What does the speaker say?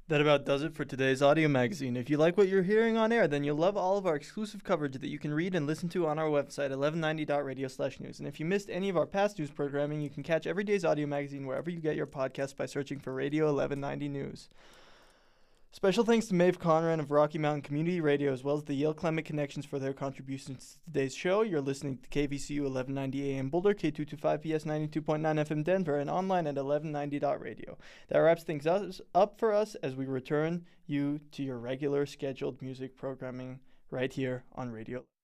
That about does it for today's audio magazine. If you like what you're hearing on air, then you'll love all of our exclusive coverage that you can read and listen to on our website, 1190.radio/news. And if you missed any of our past news programming, you can catch every day's audio magazine wherever you get your podcasts by searching for Radio 1190 News. Special thanks to Maeve Conran of Rocky Mountain Community Radio, as well as the Yale Climate Connections for their contributions to today's show. You're listening to KVCU 1190 AM Boulder, K225PS 92.9 FM Denver, and online at 1190.radio. That wraps things up for us as we return you to your regular scheduled music programming right here on Radio.